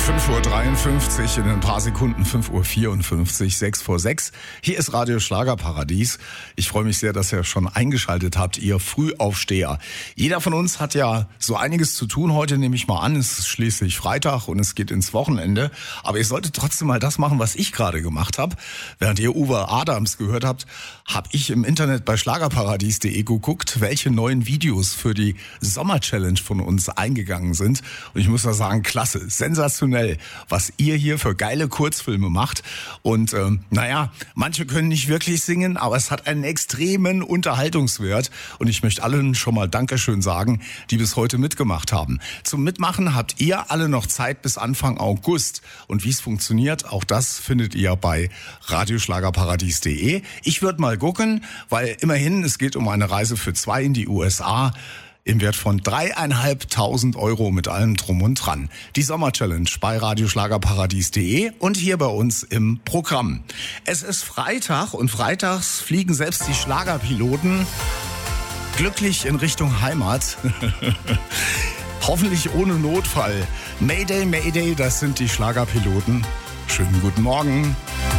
5:53 Uhr, in ein paar Sekunden 5:54 Uhr, 6 vor 6. Hier ist Radio Schlagerparadies. Ich freue mich sehr, dass ihr schon eingeschaltet habt, ihr Frühaufsteher. Jeder von uns hat ja so einiges zu tun heute, nehme ich mal an. Es ist schließlich Freitag und es geht ins Wochenende. Aber ihr solltet trotzdem mal das machen, was ich gerade gemacht habe. Während ihr Uwe Adams gehört habt, habe ich im Internet bei schlagerparadies.de geguckt, welche neuen Videos für die Sommer-Challenge von uns eingegangen sind. Und ich muss da sagen, klasse, sensationell, was ihr hier für geile Kurzfilme macht. Und manche können nicht wirklich singen, aber es hat einen extremen Unterhaltungswert. Und ich möchte allen schon mal Dankeschön sagen, die bis heute mitgemacht haben. Zum Mitmachen habt ihr alle noch Zeit bis Anfang August. Und wie es funktioniert, auch das findet ihr bei radioschlagerparadies.de. Ich würde mal gucken, weil immerhin, es geht um eine Reise für 2 in die USA. Im Wert von 3.500 Euro mit allem drum und dran. Die Sommer-Challenge bei radioschlagerparadies.de und hier bei uns im Programm. Es ist Freitag und freitags fliegen selbst die Schlagerpiloten glücklich in Richtung Heimat. Hoffentlich ohne Notfall. Mayday, Mayday, das sind die Schlagerpiloten. Schönen guten Morgen.